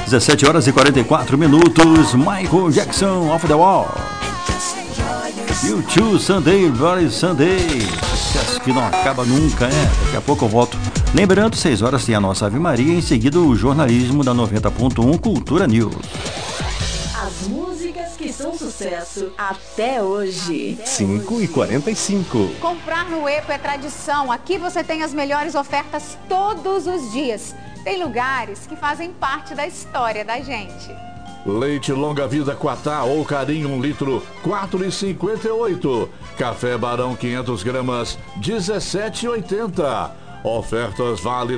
17 horas e 44 minutos. Michael Jackson, Off the Wall. U2, Sunday, Bloody Sunday. Sucesso que não acaba nunca, né? Daqui a pouco eu volto. Lembrando, 6 horas tem a nossa Ave Maria. Em seguida, o jornalismo da 90.1 Cultura News. As músicas que são sucesso até hoje. 5h45. Comprar no EPO é tradição. Aqui você tem as melhores ofertas todos os dias. Tem lugares que fazem parte da história da gente. Leite Longa Vida Quatá ou Carinho 1 litro, 4,58. Café Barão 500 gramas, 17,80. Ofertas válidas